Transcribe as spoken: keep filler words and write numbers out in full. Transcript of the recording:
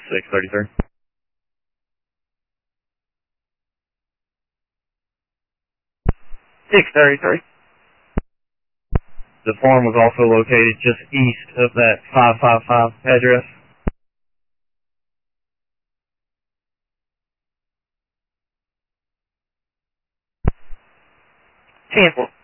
six thirty-three. six thirty-three. The farm was also located just east of that five five five address. ten four.